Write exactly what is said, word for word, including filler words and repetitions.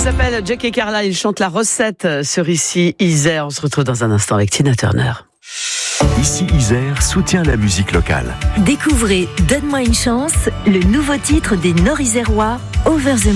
s'appelle Jackie Carla, il chante la recette sur Ici Isère. On se retrouve dans un instant avec Tina Turner. Ici Isère soutient la musique locale. Découvrez Donne-moi une chance, le nouveau titre des Nord-Isérois, Over the